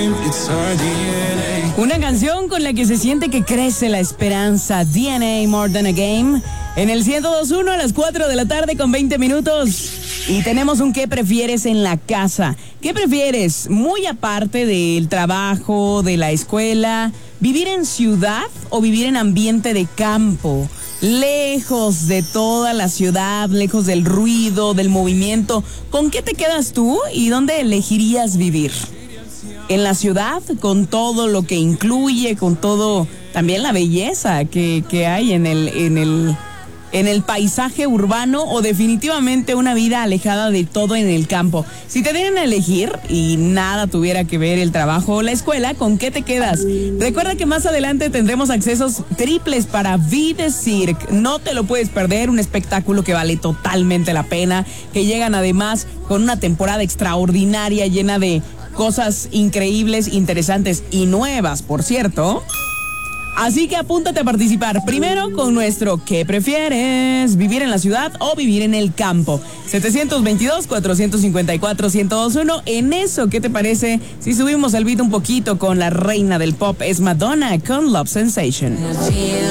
Una canción con la que se siente que crece la esperanza. DNA More Than a Game. En el 102.1 a las 4 de la tarde con 20 minutos. Y tenemos un ¿qué prefieres en la casa? ¿Qué prefieres? Muy aparte del trabajo, de la escuela, ¿vivir en ciudad o vivir en ambiente de campo? Lejos de toda la ciudad, lejos del ruido, del movimiento. ¿Con qué te quedas tú y dónde elegirías vivir? En la ciudad, con todo lo que incluye, con todo, también la belleza que hay en el paisaje urbano, o definitivamente una vida alejada de todo en el campo. Si te dieran a elegir y nada tuviera que ver el trabajo o la escuela, ¿con qué te quedas? Recuerda que más adelante tendremos accesos triples para Vida Cirque. No te lo puedes perder, un espectáculo que vale totalmente la pena, que llegan además con una temporada extraordinaria llena de cosas increíbles, interesantes y nuevas, por cierto. Así que apúntate a participar. Primero con nuestro ¿qué prefieres? ¿Vivir en la ciudad o vivir en el campo? 722-454-1021. En eso, ¿qué te parece si subimos el beat un poquito con la reina del pop? Es Madonna con Love Sensation.